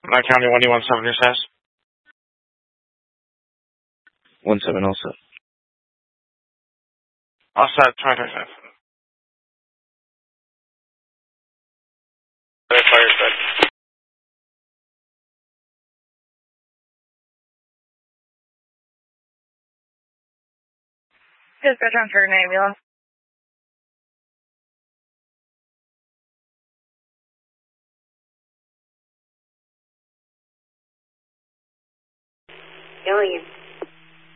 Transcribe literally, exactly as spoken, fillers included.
Nine County one one seven, your says? One seven also. All set, twenty twenty-five. Fire set. Dispatch on for an ambulance. Going in.